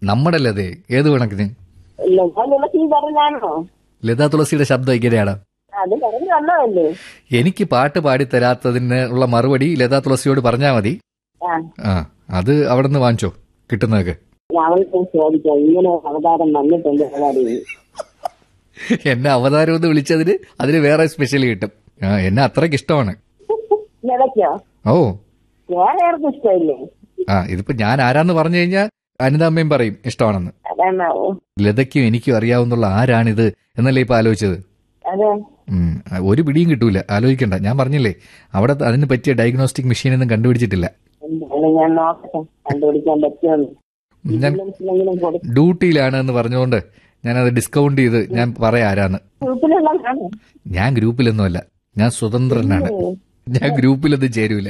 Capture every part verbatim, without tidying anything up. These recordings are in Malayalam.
നമ്മുടെ ലത ഏത് കണക്കിന്? പറഞ്ഞാണോ ലതാ തുളസിയുടെ ശബ്ദം എങ്ങനെയാണ്? അത് പറഞ്ഞു വന്നതല്ലേ. എനിക്ക് പാട്ട് പാടിത്തരാത്തതിന് ഉള്ള മറുപടി ലതാ തുളസിയോട് പറഞ്ഞാ മതി. ആ അത് അവിടെ നിന്ന് വാങ്ങിച്ചോ കിട്ടുന്നതൊക്കെ. അവൾക്ക് ചോദിക്കാം ഇങ്ങനെ അവതാരം വന്നിട്ടുണ്ട്. എന്നെ അവതാരം എന്ന് വിളിച്ചതിന് അതിന് വേറെ സ്പെഷ്യൽ കിട്ടും. ആ എന്നെ അത്രയ്ക്ക് ഇഷ്ടമാണ്. ഓ വേറെ ആർക്കും ഇഷ്ടമില്ലേ? ആ ഇതിപ്പോ ഞാൻ ആരാന്ന് പറഞ്ഞു കഴിഞ്ഞാൽ അനിതാമ്മയും പറയും ഇഷ്ടമാണെന്ന്. ലതയ്ക്കും എനിക്കും അറിയാവുന്നുള്ള ആരാണിത് എന്നല്ലേ ഇപ്പൊ ആലോചിച്ചത്. ഒരു പിടിയും കിട്ടൂല, ആലോചിക്കണ്ട. ഞാൻ പറഞ്ഞില്ലേ അവിടെ അതിന് പറ്റിയ ഡയഗ്നോസ്റ്റിക് മെഷീൻ ഒന്നും കണ്ടുപിടിച്ചിട്ടില്ല. ഞാൻ ഡ്യൂട്ടിയിലാണ് എന്ന് പറഞ്ഞുകൊണ്ട് ഞാനത് ഡിസ്കൗണ്ട് ചെയ്ത് ഞാൻ പറയാം ആരാന്ന്. ഞാൻ ഗ്രൂപ്പിലൊന്നുമല്ല, ഞാൻ സ്വതന്ത്രനാണ്. ഞാൻ ഗ്രൂപ്പിലൊന്നും ചേരൂല.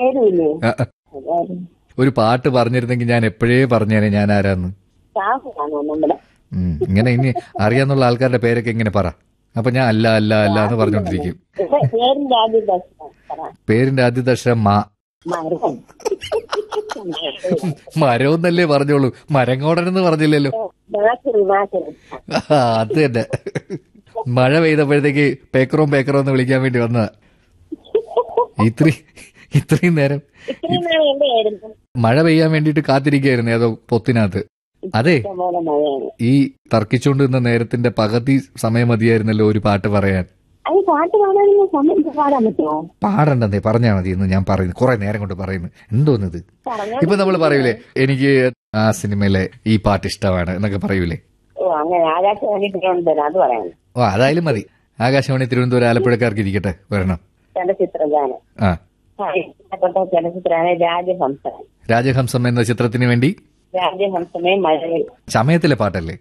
ഒരു പാട്ട് പറഞ്ഞിരുന്നെങ്കിൽ ഞാൻ എപ്പോഴേ പറഞ്ഞേനെ ഞാൻ ആരാന്ന്. ഇങ്ങനെ ഇനി അറിയാന്നുള്ള ആൾക്കാരുടെ പേരൊക്കെ ഇങ്ങനെ പറ. അപ്പൊ ഞാൻ അല്ല അല്ല അല്ല എന്ന് പറഞ്ഞോണ്ടിരിക്കും. പേരിന്റെ ആദ്യത്തെ അക്ഷരം മാ. മരം എന്നല്ലേ പറഞ്ഞോളൂ, മരങ്ങോടനെന്ന് പറഞ്ഞില്ലല്ലോ. അത് തന്നെ. മഴ പെയ്തപ്പോഴത്തേക്ക് പേക്കറോം പേക്കറോ എന്ന് വിളിക്കാൻ വേണ്ടി വന്നതാ. ഇത്രയും ഇത്രയും നേരം മഴ പെയ്യാൻ വേണ്ടിട്ട് കാത്തിരിക്കായിരുന്നു ഏതോ പൊത്തിനകത്ത്. അതെ, ഈ തർക്കിച്ചുകൊണ്ട് നിന്ന നേരത്തിന്റെ പകുതി സമയം മതിയായിരുന്നല്ലോ ഒരു പാട്ട് പറയാൻ. പാടണ്ടെന്നേ പറഞ്ഞാ മതി എന്ന് ഞാൻ പറയുന്നു. കുറെ നേരം കൊണ്ട് പറയുന്നു. എന്തോന്നത് ഇപ്പൊ നമ്മൾ പറയൂലേ എനിക്ക് ആ സിനിമയിലെ ഈ പാട്ട് ഇഷ്ടമാണ് എന്നൊക്കെ പറയൂലേ. ഓ അതായാലും മതി. ആകാശവാണി തിരുവനന്തപുരം ആലപ്പുഴക്കാർക്ക് ഇരിക്കട്ടെ വരണം. ആ രാജഹംസം എന്ന ചിത്രത്തിന് വേണ്ടി ചമയത്തിലെ പാട്ടല്ലേ?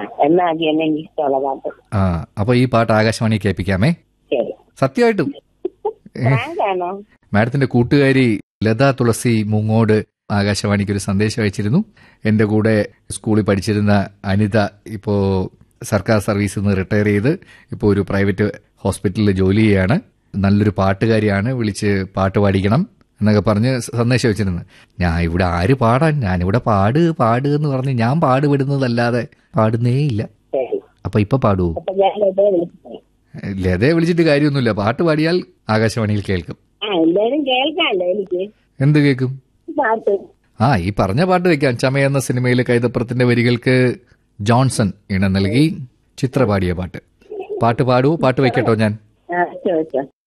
ആ അപ്പൊ ഈ പാട്ട് ആകാശവാണി കേൾപ്പിക്കാമേ. സത്യമായിട്ടും മാഡത്തിന്റെ കൂട്ടുകാരി ലതാ തുളസി മുങ്ങോട് ആകാശവാണിക്ക് ഒരു സന്ദേശം അയച്ചിരുന്നു. എന്റെ കൂടെ സ്കൂളിൽ പഠിച്ചിരുന്ന അനിത ഇപ്പോ സർക്കാർ സർവീസിൽ നിന്ന് റിട്ടയർ ചെയ്ത് ഇപ്പോ ഒരു പ്രൈവറ്റ് ഹോസ്പിറ്റലിൽ ജോലി ചെയ്യാണ്. നല്ലൊരു പാട്ടുകാരിയാണ്, വിളിച്ച് പാട്ട് പാടിക്കണം എന്നൊക്കെ പറഞ്ഞ് സന്ദേശം വെച്ചിരുന്നു. ഞാൻ ഇവിടെ ആര് പാടാൻ, ഞാനിവിടെ പാട് പാട് എന്ന് പറഞ്ഞ് ഞാൻ പാടുപെടുന്നതല്ലാതെ പാടുന്നേ ഇല്ല. അപ്പൊ ഇപ്പൊ പാടുവോ? ലതയെ വിളിച്ചിട്ട് കാര്യമൊന്നുമില്ല. പാട്ട് പാടിയാൽ ആകാശവാണിയിൽ കേൾക്കും. എന്ത് കേൾക്കും? ആ ഈ പറഞ്ഞ പാട്ട് വെക്കാം. ചമയ എന്ന സിനിമയിലെ കൈതപ്പുറത്തിന്റെ വരികൾക്ക് ജോൺസൺ ഇണം നൽകി ചിത്ര പാടിയ പാട്ട്. പാട്ട് പാടുവോ? പാട്ട് വെക്കട്ടോ ഞാൻ?